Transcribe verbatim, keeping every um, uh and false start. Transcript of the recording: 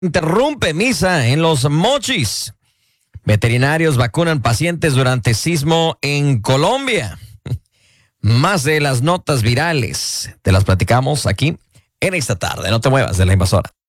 Interrumpe misa en Los Mochis. Veterinarios vacunan pacientes durante sismo en Colombia. Más de las notas virales te las platicamos aquí en esta tarde. No te muevas de la invasora.